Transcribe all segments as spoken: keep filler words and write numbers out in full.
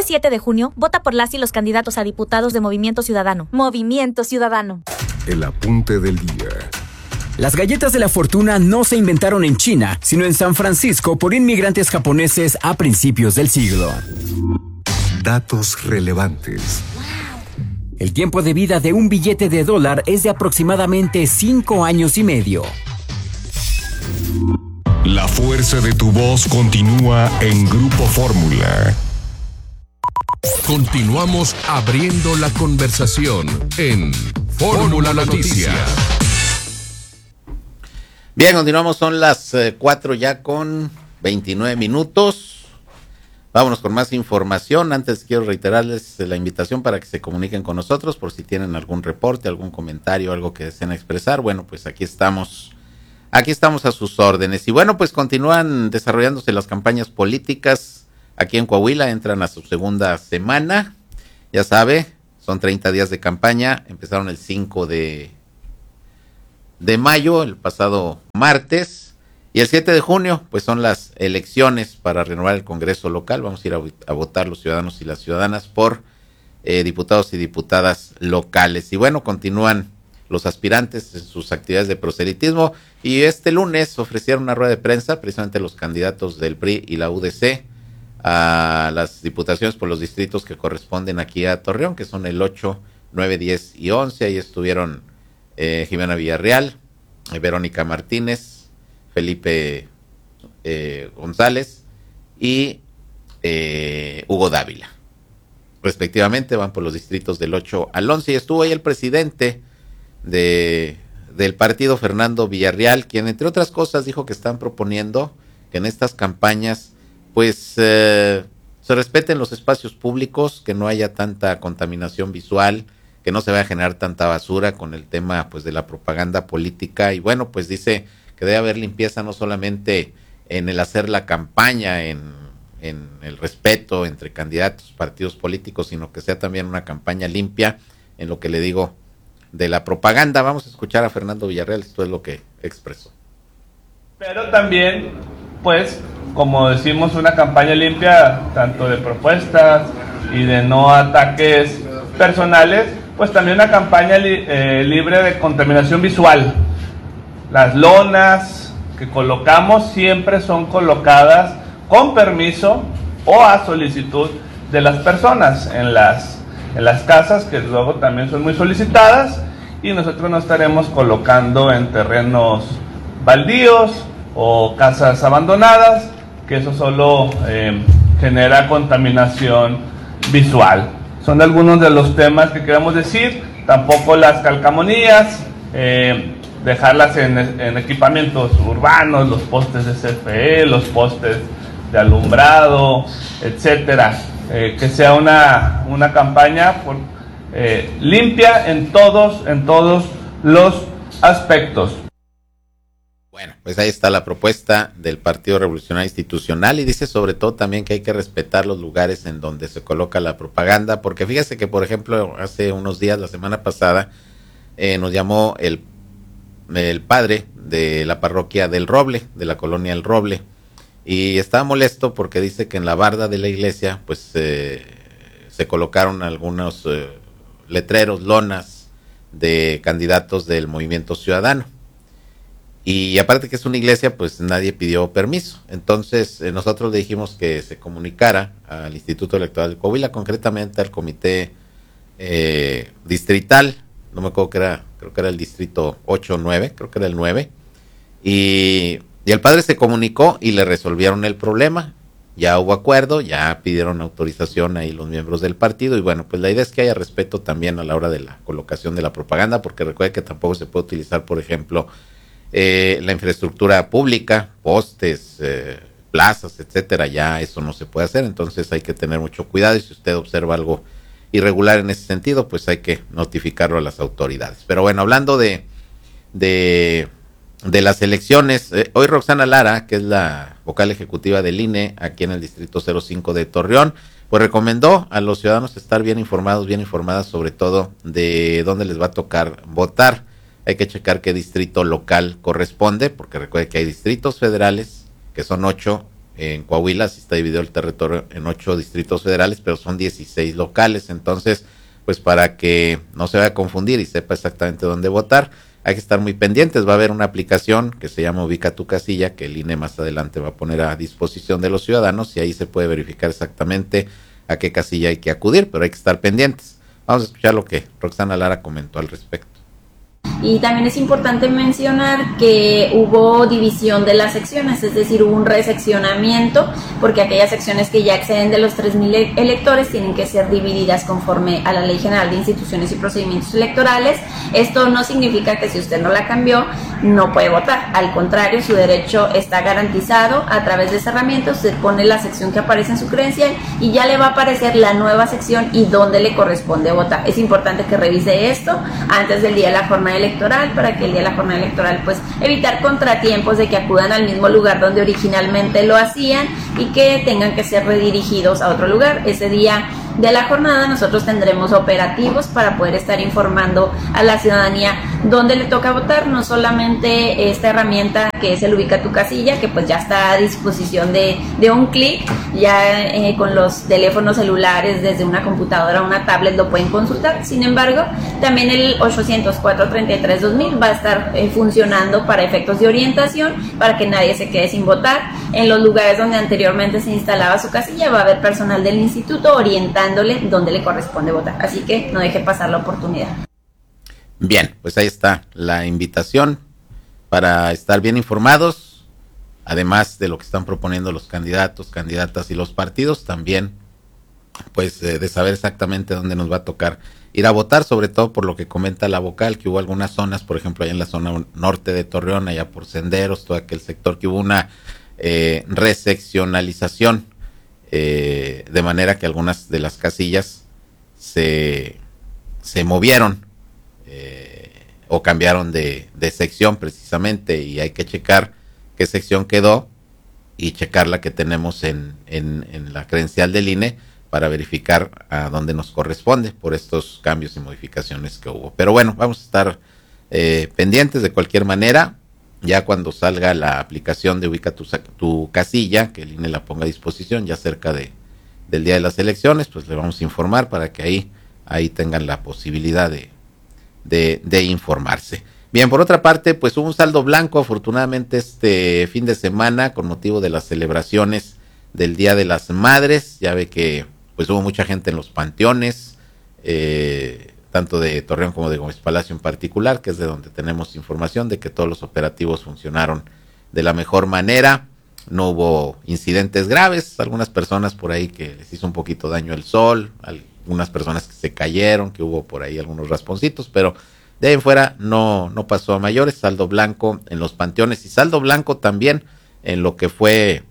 siete de junio, vota por las y los candidatos a diputados de Movimiento Ciudadano. Movimiento Ciudadano. El apunte del día. Las galletas de la fortuna no se inventaron en China, sino en San Francisco por inmigrantes japoneses a principios del siglo. Datos relevantes. El tiempo de vida de un billete de dólar es de aproximadamente cinco años y medio. La fuerza de tu voz continúa en Grupo Fórmula. Continuamos abriendo la conversación en Fórmula Noticias. Bien, continuamos, son las eh, cuatro ya con veintinueve minutos. Vámonos con más información. Antes quiero reiterarles la invitación para que se comuniquen con nosotros por si tienen algún reporte, algún comentario, algo que deseen expresar. Bueno, pues aquí estamos, aquí estamos a sus órdenes. Y bueno, pues continúan desarrollándose las campañas políticas aquí en Coahuila, entran a su segunda semana. Ya sabe, son treinta días de campaña, empezaron el cinco de de mayo, el pasado martes, y el siete de junio, pues son las elecciones para renovar el Congreso local. Vamos a ir a, a votar los ciudadanos y las ciudadanas por eh, diputados y diputadas locales. Y bueno, continúan los aspirantes en sus actividades de proselitismo, y este lunes ofrecieron una rueda de prensa, precisamente los candidatos del P R I y la U D C, a las diputaciones por los distritos que corresponden aquí a Torreón, que son el ocho, nueve, diez y once. Ahí estuvieron Eh, Jimena Villarreal, eh, Verónica Martínez, Felipe eh, González y eh, Hugo Dávila. Respectivamente van por los distritos del ocho al once, y estuvo ahí el presidente de del partido, Fernando Villarreal, quien entre otras cosas dijo que están proponiendo que en estas campañas pues eh, se respeten los espacios públicos, que no haya tanta contaminación visual, que no se vaya a generar tanta basura con el tema pues de la propaganda política. Y bueno, pues dice que debe haber limpieza no solamente en el hacer la campaña, en, en el respeto entre candidatos, partidos políticos, sino que sea también una campaña limpia en lo que le digo de la propaganda. Vamos a escuchar a Fernando Villarreal, esto es lo que expresó. Pero también, pues, como decimos, una campaña limpia, tanto de propuestas y de no ataques personales, pues también una campaña li, eh, libre de contaminación visual. Las lonas que colocamos siempre son colocadas con permiso o a solicitud de las personas en las, en las casas, que luego también son muy solicitadas, y nosotros no estaremos colocando en terrenos baldíos o casas abandonadas, que eso solo eh, genera contaminación visual. Son algunos de los temas que queremos decir. Tampoco las calcamonías, eh, dejarlas en, en equipamientos urbanos, los postes de C F E, los postes de alumbrado, etcétera. Eh, que sea una, una campaña por, eh, limpia en todos, en todos los aspectos. Bueno, pues ahí está la propuesta del Partido Revolucionario Institucional, y dice sobre todo también que hay que respetar los lugares en donde se coloca la propaganda, porque fíjese que, por ejemplo, hace unos días, la semana pasada, eh, nos llamó el, el padre de la parroquia del Roble, de la colonia El Roble, y estaba molesto porque dice que en la barda de la iglesia pues eh, se colocaron algunos eh, letreros, lonas de candidatos del Movimiento Ciudadano. Y aparte que es una iglesia, pues nadie pidió permiso. Entonces eh, nosotros le dijimos que se comunicara al Instituto Electoral de Coahuila, concretamente al comité eh, distrital, no me acuerdo que era, creo que era el distrito ocho o nueve, creo que era el nueve, y, y el padre se comunicó y le resolvieron el problema. Ya hubo acuerdo, ya pidieron autorización ahí los miembros del partido, y bueno, pues la idea es que haya respeto también a la hora de la colocación de la propaganda, porque recuerde que tampoco se puede utilizar, por ejemplo, Eh, la infraestructura pública, postes, eh, plazas, etcétera. Ya eso no se puede hacer, entonces hay que tener mucho cuidado, y si usted observa algo irregular en ese sentido, pues hay que notificarlo a las autoridades. Pero bueno, hablando de de, de las elecciones, eh, hoy Roxana Lara, que es la vocal ejecutiva del I N E aquí en el distrito cero cinco de Torreón, pues recomendó a los ciudadanos estar bien informados, bien informadas sobre todo de dónde les va a tocar votar. Hay que checar qué distrito local corresponde, porque recuerde que hay distritos federales, que son ocho, en Coahuila sí está dividido el territorio en ocho distritos federales, pero son dieciséis locales. Entonces, pues para que no se vaya a confundir y sepa exactamente dónde votar, hay que estar muy pendientes. Va a haber una aplicación que se llama Ubica tu Casilla, que el I N E más adelante va a poner a disposición de los ciudadanos, y ahí se puede verificar exactamente a qué casilla hay que acudir, pero hay que estar pendientes. Vamos a escuchar lo que Roxana Lara comentó al respecto. Y también es importante mencionar que hubo división de las secciones, es decir, hubo un reseccionamiento, porque aquellas secciones que ya exceden de los tres mil electores tienen que ser divididas conforme a la Ley General de Instituciones y Procedimientos Electorales. Esto no significa que si usted no la cambió, no puede votar. Al contrario, su derecho está garantizado a través de esa herramienta. Usted pone la sección que aparece en su credencial y ya le va a aparecer la nueva sección y dónde le corresponde votar. Es importante que revise esto antes del día de la jornada electoral, para que el día de la jornada electoral pues evitar contratiempos de que acudan al mismo lugar donde originalmente lo hacían y que tengan que ser redirigidos a otro lugar. Ese día de la jornada nosotros tendremos operativos para poder estar informando a la ciudadanía dónde le toca votar, no solamente esta herramienta que es el Ubica tu Casilla, que pues ya está a disposición de, de un clic, ya eh, con los teléfonos celulares desde una computadora o una tablet lo pueden consultar. Sin embargo, también el ochocientos cuatro treinta y tres dos mil va a estar eh, funcionando para efectos de orientación, para que nadie se quede sin votar. En los lugares donde anteriormente se instalaba su casilla va a haber personal del instituto orientando donde le corresponde votar, así que no deje pasar la oportunidad. Bien, pues ahí está la invitación para estar bien informados, además de lo que están proponiendo los candidatos, candidatas y los partidos, también pues eh, de saber exactamente dónde nos va a tocar ir a votar, sobre todo por lo que comenta la vocal, que hubo algunas zonas, por ejemplo allá en la zona norte de Torreón, allá por Senderos, todo aquel sector, que hubo una eh, reseccionalización, Eh, de manera que algunas de las casillas se, se movieron eh, o cambiaron de, de sección precisamente, y hay que checar qué sección quedó y checar la que tenemos en, en, en la credencial del I N E para verificar a dónde nos corresponde por estos cambios y modificaciones que hubo. Pero bueno, vamos a estar eh, pendientes de cualquier manera. Ya cuando salga la aplicación de Ubica tu, tu Casilla, que el I N E la ponga a disposición ya cerca de, del día de las elecciones, pues le vamos a informar para que ahí, ahí tengan la posibilidad de, de, de informarse. Bien, por otra parte, pues hubo un saldo blanco afortunadamente este fin de semana con motivo de las celebraciones del Día de las Madres. Ya ve que pues hubo mucha gente en los panteones, eh, tanto de Torreón como de Gómez Palacio en particular, que es de donde tenemos información de que todos los operativos funcionaron de la mejor manera. No hubo incidentes graves, algunas personas por ahí que les hizo un poquito daño el sol, algunas personas que se cayeron, que hubo por ahí algunos rasponcitos, pero de ahí en fuera no, no pasó a mayores. Saldo blanco en los panteones y saldo blanco también en lo que fue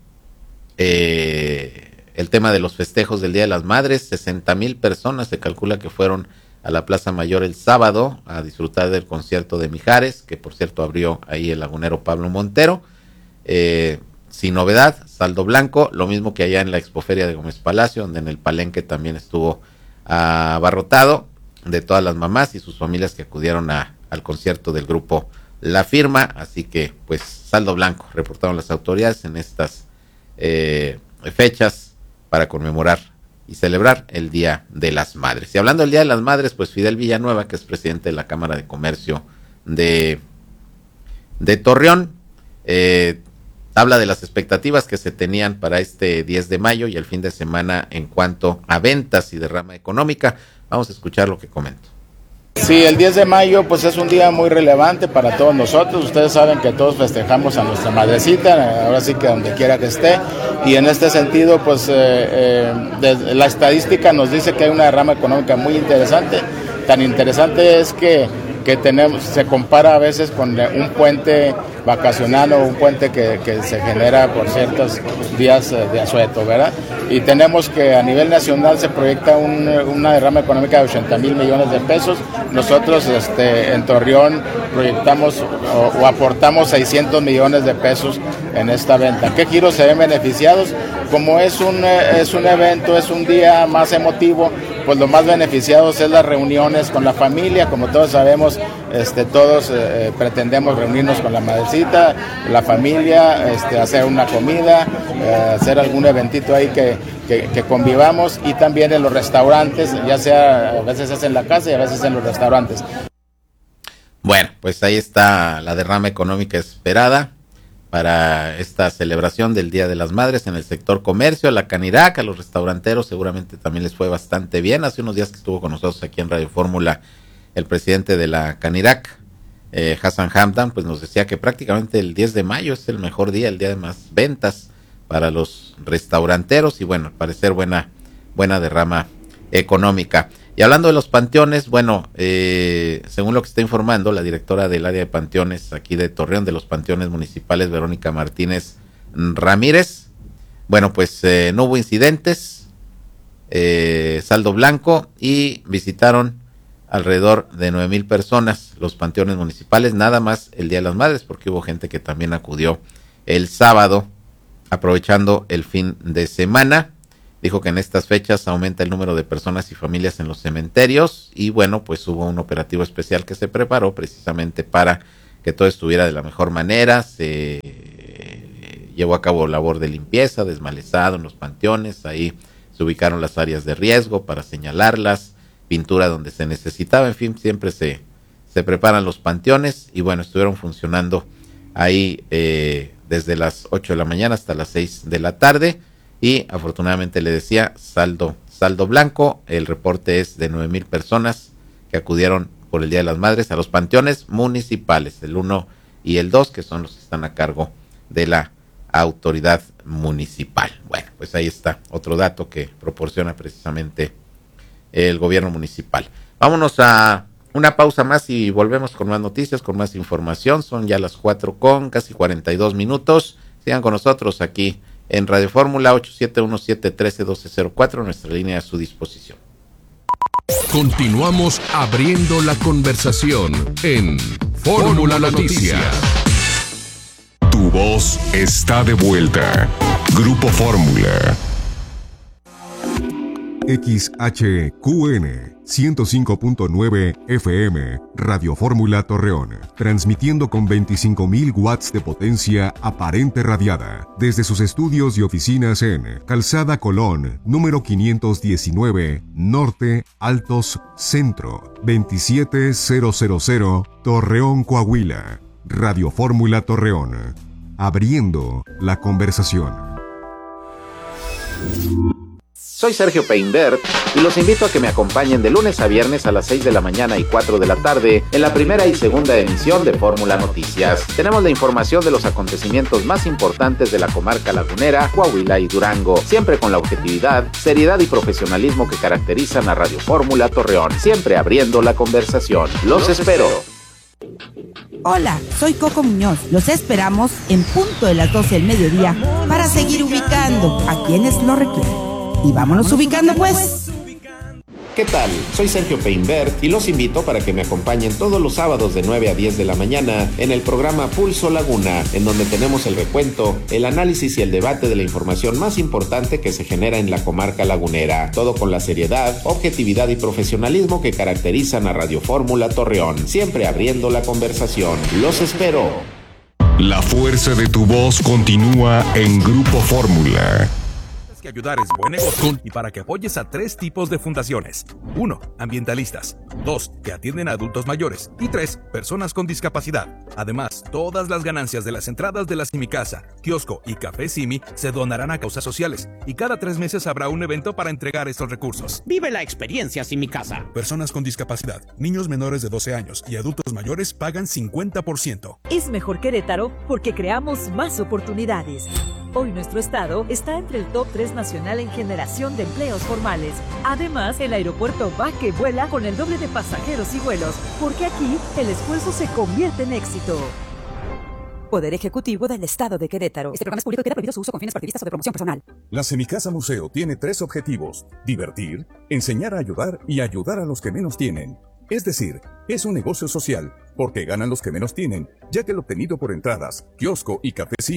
eh, el tema de los festejos del Día de las Madres. Sesenta mil personas se calcula que fueron a la Plaza Mayor el sábado a disfrutar del concierto de Mijares, que por cierto abrió ahí el lagunero Pablo Montero. Eh, sin novedad, saldo blanco, lo mismo que allá en la Expoferia de Gómez Palacio, donde en el Palenque también estuvo abarrotado de todas las mamás y sus familias que acudieron a, al concierto del grupo La Firma. Así que pues saldo blanco, reportaron las autoridades en estas eh, fechas para conmemorar y celebrar el Día de las Madres. Y hablando del Día de las Madres, pues Fidel Villanueva, que es presidente de la Cámara de Comercio de, de Torreón, eh, habla de las expectativas que se tenían para este diez de mayo y el fin de semana en cuanto a ventas y derrama económica. Vamos a escuchar lo que comento. Sí, el diez de mayo pues es un día muy relevante para todos nosotros. Ustedes saben que todos festejamos a nuestra madrecita, ahora sí que donde quiera que esté, y en este sentido pues eh, eh, la estadística nos dice que hay una derrama económica muy interesante. Tan interesante es que, que tenemos, se compara a veces con un puente vacacional o un puente que, que se genera por ciertos días de asueto, ¿verdad? Y tenemos que a nivel nacional se proyecta un, una derrama económica de ochenta mil millones de pesos. Nosotros este, en Torreón proyectamos o, o aportamos seiscientos millones de pesos en esta venta. ¿Qué giros se ven beneficiados? Como es un, es un evento, es un día más emotivo, pues los más beneficiados es las reuniones con la familia. Como todos sabemos, este, todos eh, pretendemos reunirnos con la madrecita, la familia, este, hacer una comida, eh, hacer algún eventito ahí que, que, que convivamos, y también en los restaurantes, ya sea a veces es en la casa y a veces en los restaurantes. Bueno, pues ahí está la derrama económica esperada para esta celebración del Día de las Madres en el sector comercio, a la Canirac, a los restauranteros seguramente también les fue bastante bien. Hace unos días que estuvo con nosotros aquí en Radio Fórmula el presidente de la Canirac, eh, Hassan Hamdan, pues nos decía que prácticamente el diez de mayo es el mejor día, el día de más ventas para los restauranteros, y bueno, al parecer buena, buena derrama económica. Y hablando de los panteones, bueno, eh, según lo que está informando la directora del área de panteones aquí de Torreón, de los panteones municipales, Verónica Martínez Ramírez, bueno, pues eh, no hubo incidentes, eh, saldo blanco, y visitaron alrededor de nueve mil personas los panteones municipales, nada más el Día de las Madres, porque hubo gente que también acudió el sábado, aprovechando el fin de semana. Dijo que en estas fechas aumenta el número de personas y familias en los cementerios, y bueno, pues hubo un operativo especial que se preparó precisamente para que todo estuviera de la mejor manera. Se eh, llevó a cabo labor de limpieza, desmalezado en los panteones, ahí se ubicaron las áreas de riesgo para señalarlas, pintura donde se necesitaba, en fin, siempre se, se preparan los panteones, y bueno, estuvieron funcionando ahí eh, desde las ocho de la mañana hasta las seis de la tarde. Y afortunadamente, le decía, saldo saldo blanco. El reporte es de nueve mil personas que acudieron por el Día de las Madres a los panteones municipales, el uno y el dos, que son los que están a cargo de la autoridad municipal. Bueno, pues ahí está otro dato que proporciona precisamente el gobierno municipal. Vámonos a una pausa más y volvemos con más noticias, con más información. Son ya las cuatro con casi cuarenta y dos minutos. Sigan con nosotros aquí en Radio Fórmula. Ocho siete uno siete uno tres uno dos cero cuatro, nuestra línea a su disposición. Continuamos abriendo la conversación en Fórmula Noticias. Tu voz está de vuelta. Grupo Fórmula. X H Q N ciento cinco punto nueve F M, Radio Fórmula Torreón, transmitiendo con veinticinco mil watts de potencia aparente radiada, desde sus estudios y oficinas en Calzada Colón, número quinientos diecinueve, Norte, Altos, Centro, veintisiete mil, Torreón, Coahuila. Radio Fórmula Torreón, abriendo la conversación. Soy Sergio Peinbert y los invito a que me acompañen de lunes a viernes a las seis de la mañana y cuatro de la tarde en la primera y segunda emisión de Fórmula Noticias. Tenemos la información de los acontecimientos más importantes de la comarca lagunera, Coahuila y Durango, siempre con la objetividad, seriedad y profesionalismo que caracterizan a Radio Fórmula Torreón, siempre abriendo la conversación. Los espero. Hola, soy Coco Muñoz. Los esperamos en punto de las doce del mediodía para seguir ubicando a quienes lo requieren. Y vámonos ubicando, pues. ¿Qué tal? Soy Sergio Peinbert y los invito para que me acompañen todos los sábados de nueve a diez de la mañana en el programa Pulso Laguna, en donde tenemos el recuento, el análisis y el debate de la información más importante que se genera en la comarca lagunera. Todo con la seriedad, objetividad y profesionalismo que caracterizan a Radio Fórmula Torreón, siempre abriendo la conversación. Los espero. La fuerza de tu voz continúa en Grupo Fórmula. Que ayudar es buen negocio, y para que apoyes a tres tipos de fundaciones. Uno, ambientalistas. Dos, que atienden a adultos mayores. Y tres, personas con discapacidad. Además, todas las ganancias de las entradas de la Simicasa, kiosco y Café Simi se donarán a causas sociales. Y cada tres meses habrá un evento para entregar estos recursos. Vive la experiencia Simicasa. Personas con discapacidad, niños menores de doce años y adultos mayores pagan cincuenta por ciento. Es mejor Querétaro porque creamos más oportunidades. Hoy nuestro estado está entre el top tres nacional en generación de empleos formales. Además, el aeropuerto va que vuela con el doble de pasajeros y vuelos, porque aquí el esfuerzo se convierte en éxito. Poder Ejecutivo del Estado de Querétaro. Este programa es público y queda prohibido su uso con fines partidistas o de promoción personal. La Semicasa Museo tiene tres objetivos: divertir, enseñar a ayudar y ayudar a los que menos tienen. Es decir, es un negocio social, porque ganan los que menos tienen, ya que el obtenido por entradas, kiosco y Café Simi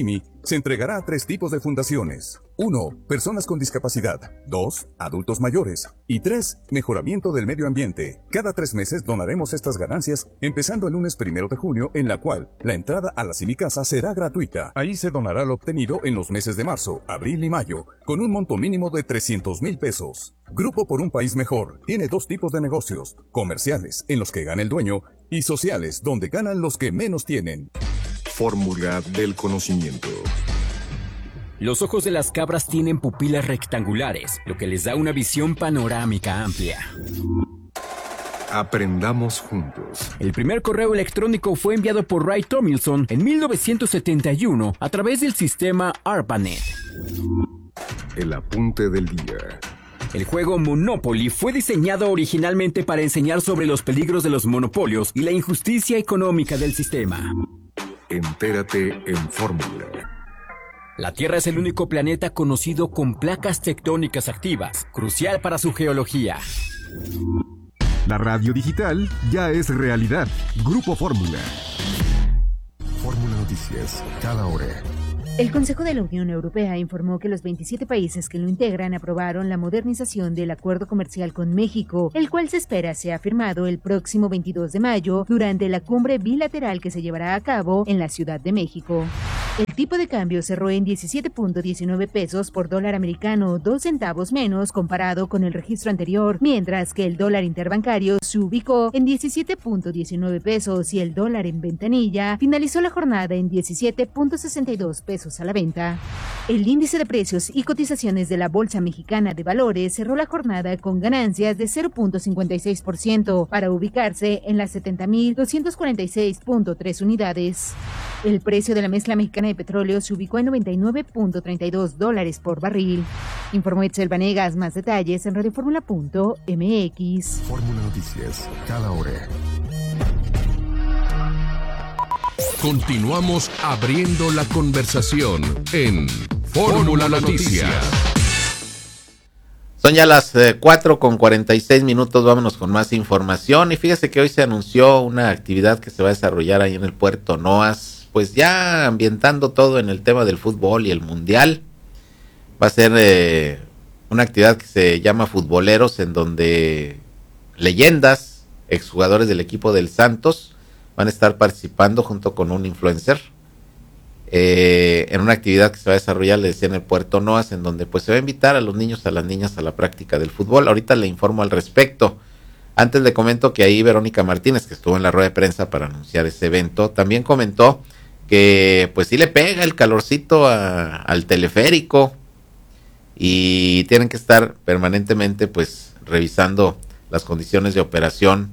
Se entregará a tres tipos de fundaciones. uno. Personas con discapacidad. dos. Adultos mayores. Y tres. Mejoramiento del medio ambiente. Cada tres meses donaremos estas ganancias, empezando el lunes primero de junio, en la cual la entrada a la Cinicasa será gratuita. Ahí se donará lo obtenido en los meses de marzo, abril y mayo, con un monto mínimo de trescientos mil pesos. Grupo por un País Mejor tiene dos tipos de negocios: comerciales, en los que gana el dueño, y sociales, donde ganan los que menos tienen. Fórmula del conocimiento. Los ojos de las cabras tienen pupilas rectangulares, lo que les da una visión panorámica amplia. Aprendamos juntos. El primer correo electrónico fue enviado por Ray Tomlinson en mil novecientos setenta y uno a través del sistema ARPANET. El apunte del día. El juego Monopoly fue diseñado originalmente para enseñar sobre los peligros de los monopolios y la injusticia económica del sistema. Entérate en Fórmula. La Tierra es el único planeta conocido con placas tectónicas activas, crucial para su geología. La radio digital ya es realidad. Grupo Fórmula. Fórmula Noticias, cada hora. El Consejo de la Unión Europea informó que los veintisiete países que lo integran aprobaron la modernización del acuerdo comercial con México, el cual se espera sea firmado el próximo veintidós de mayo durante la cumbre bilateral que se llevará a cabo en la Ciudad de México. El tipo de cambio cerró en diecisiete punto diecinueve pesos por dólar americano, dos centavos menos comparado con el registro anterior, mientras que el dólar interbancario se ubicó en diecisiete punto diecinueve pesos y el dólar en ventanilla finalizó la jornada en diecisiete punto sesenta y dos pesos a la venta. El índice de precios y cotizaciones de la Bolsa Mexicana de Valores cerró la jornada con ganancias de cero punto cincuenta y seis por ciento para ubicarse en las setenta mil doscientos cuarenta y seis punto tres unidades. El precio de la mezcla mexicana de petróleo se ubicó en noventa y nueve punto treinta y dos dólares por barril. Informó Etzel Vanegas. Más detalles en radioformula punto m x. Fórmula Noticias, cada hora. Continuamos abriendo la conversación en Fórmula Noticias. Son ya las eh, cuatro con cuarenta y seis minutos, vámonos con más información. Y fíjese que hoy se anunció una actividad que se va a desarrollar ahí en el Puerto Noas, pues ya ambientando todo en el tema del fútbol y el mundial. Va a ser eh, una actividad que se llama Futboleros, en donde leyendas, exjugadores del equipo del Santos, van a estar participando junto con un influencer eh, en una actividad que se va a desarrollar, le decía, en el Puerto Noas, en donde pues se va a invitar a los niños, a las niñas a la práctica del fútbol. Ahorita le informo al respecto. Antes le comento que ahí Verónica Martínez, que estuvo en la rueda de prensa para anunciar ese evento, también comentó que pues sí le pega el calorcito a, al teleférico y tienen que estar permanentemente pues revisando las condiciones de operación,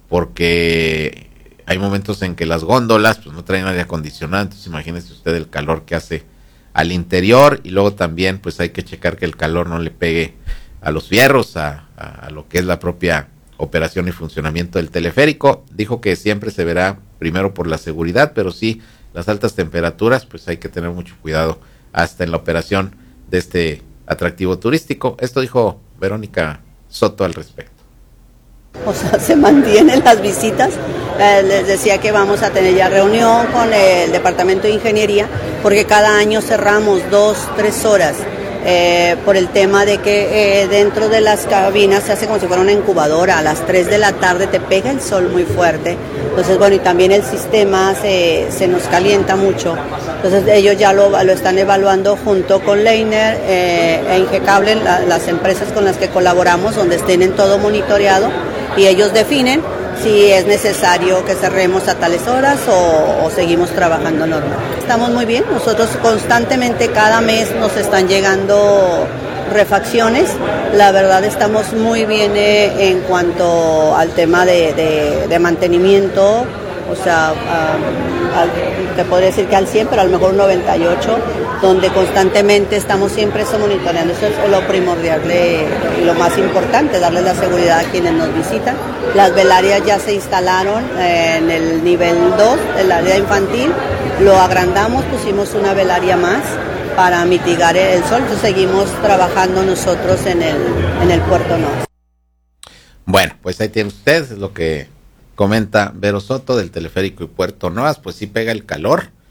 porque hay momentos en que las góndolas pues no traen aire acondicionado, entonces imagínese usted el calor que hace al interior, y luego también pues hay que checar que el calor no le pegue a los fierros, a, a, a lo que es la propia operación y funcionamiento del teleférico. Dijo que siempre se verá primero por la seguridad, pero sí las altas temperaturas pues hay que tener mucho cuidado hasta en la operación de este atractivo turístico. Esto dijo Verónica Soto al respecto. O sea, se mantienen las visitas. Eh, les decía que vamos a tener ya reunión con el Departamento de Ingeniería, porque cada año cerramos dos, tres horas eh, por el tema de que eh, dentro de las cabinas se hace como si fuera una incubadora. A las tres de la tarde te pega el sol muy fuerte. Entonces, bueno, y también el sistema se, se nos calienta mucho. Entonces, ellos ya lo, lo están evaluando junto con Leiner eh, e Ingecable, la, las empresas con las que colaboramos, donde tienen todo monitoreado, y ellos definen si es necesario que cerremos a tales horas o, o seguimos trabajando normal. Estamos muy bien, nosotros constantemente cada mes nos están llegando refacciones. La verdad estamos muy bien eh, en cuanto al tema de, de, de mantenimiento, o sea, um, al, te podría decir que al cien, pero a lo mejor un noventa y ocho, donde constantemente estamos siempre eso monitoreando. Eso es lo primordial y lo más importante, darles la seguridad a quienes nos visitan. Las velarias ya se instalaron eh, en el nivel dos, el área infantil, lo agrandamos, pusimos una velaria más para mitigar el sol. Entonces seguimos trabajando nosotros en el, en el Puerto Noas. Bueno, pues ahí tiene usted lo que comenta Vero Soto del teleférico y Puerto Noas. Pues sí pega el calor.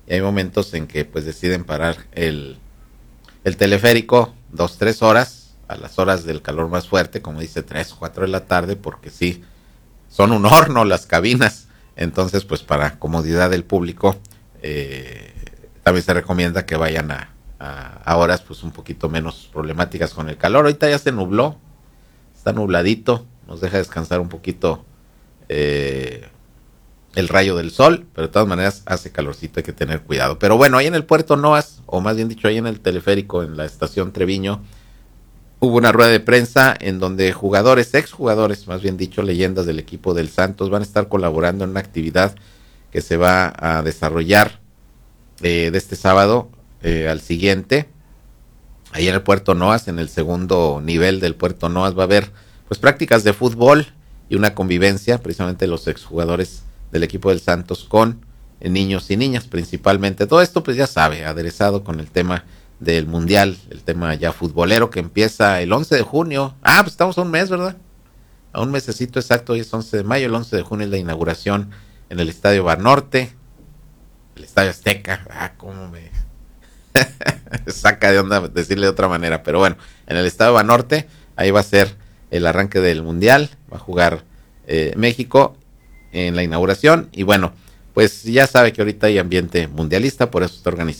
y hay momentos en que pues deciden parar el, el teleférico dos, tres horas, a las horas del calor más fuerte, como dice, tres, cuatro de la tarde, porque sí, son un horno las cabinas. Entonces, pues para comodidad del público, eh, también se recomienda que vayan a, a, a horas pues un poquito menos problemáticas con el calor. Ahorita ya se nubló, está nubladito, nos deja descansar un poquito eh, el rayo del sol, pero de todas maneras hace calorcito, hay que tener cuidado. Pero bueno, ahí en el Puerto Noas, o más bien dicho, ahí en el teleférico, en la estación Treviño, hubo una rueda de prensa en donde jugadores, exjugadores, más bien dicho, leyendas del equipo del Santos, van a estar colaborando en una actividad que se va a desarrollar eh, de este sábado eh, al siguiente. Ahí en el Puerto Noas, en el segundo nivel del Puerto Noas, va a haber pues prácticas de fútbol y una convivencia, precisamente los exjugadores del equipo del Santos con eh, niños y niñas principalmente. Todo esto pues ya sabe, aderezado con el tema del Mundial, el tema ya futbolero que empieza el once de junio. Ah, pues estamos a un mes, ¿verdad? A un mesecito exacto, hoy es once de mayo, el once de junio es la inauguración en el Estadio Banorte, el Estadio Azteca. Ah, cómo me saca de onda decirle de otra manera, pero bueno, en el Estadio Banorte, ahí va a ser el arranque del Mundial, va a jugar eh, México en la inauguración, y bueno, pues ya sabe que ahorita hay ambiente mundialista, por eso está organizado